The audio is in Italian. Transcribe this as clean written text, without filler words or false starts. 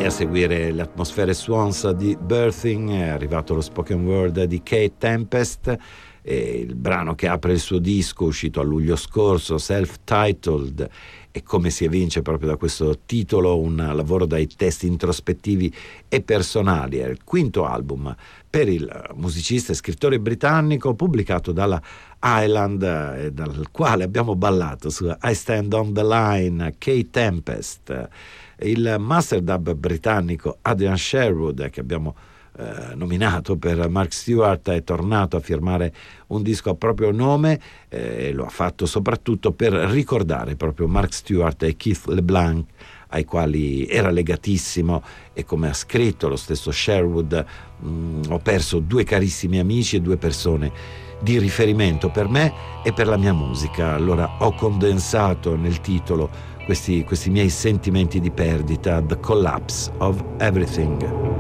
a seguire le atmosfere Swans di Birthing, è arrivato lo spoken word di Kate Tempest, e il brano che apre il suo disco uscito a luglio scorso, Self-Titled, e come si evince proprio da questo titolo un lavoro dai testi introspettivi e personali. È il quinto album per il musicista e scrittore britannico, pubblicato dalla Island, dal quale abbiamo ballato su I Stand on the Line, Kate Tempest. Il master dub britannico Adrian Sherwood, che abbiamo nominato per Mark Stewart, è tornato a firmare un disco a proprio nome, e lo ha fatto soprattutto per ricordare proprio Mark Stewart e Keith LeBlanc, ai quali era legatissimo, e come ha scritto lo stesso Sherwood, ho perso due carissimi amici e due persone di riferimento per me e per la mia musica. Allora ho condensato nel titolo questi miei sentimenti di perdita, The Collapse of Everything.